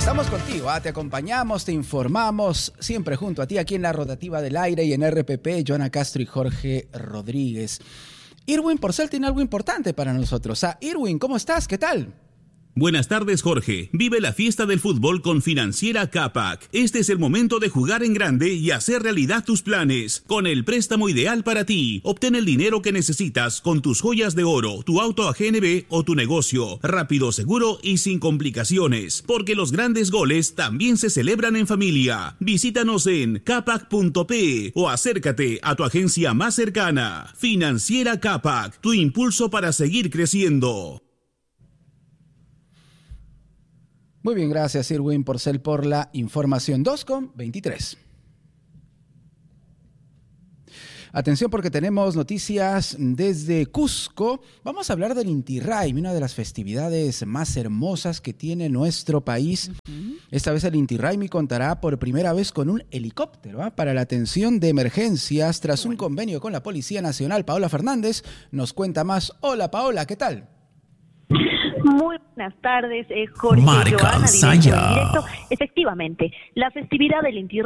Estamos contigo, te acompañamos, te informamos, siempre junto a ti aquí en la Rotativa del Aire y en RPP, Joana Castro y Jorge Rodríguez. Irwin Porcel tiene algo importante para nosotros. Irwin, ¿cómo estás? ¿Qué tal? Buenas tardes, Jorge. Vive la fiesta del fútbol con Financiera Capac. Este es el momento de jugar en grande y hacer realidad tus planes. Con el préstamo ideal para ti, obtén el dinero que necesitas con tus joyas de oro, tu auto a GNB o tu negocio. Rápido, seguro y sin complicaciones. Porque los grandes goles también se celebran en familia. Visítanos en capac.pe o acércate a tu agencia más cercana. Financiera Capac, tu impulso para seguir creciendo. Muy bien, gracias Irwin Porcel por la información. 2:23. Atención porque tenemos noticias desde Cusco. Vamos a hablar del Inti Raymi, una de las festividades más hermosas que tiene nuestro país. Esta vez el Inti Raymi contará por primera vez con un helicóptero para la atención de emergencias tras un convenio con la Policía Nacional. Paola Fernández nos cuenta más. Hola Paola, ¿qué tal? Muy buenas tardes, Jorge, Marca Joana, Saya. directo. Efectivamente, la festividad del Inti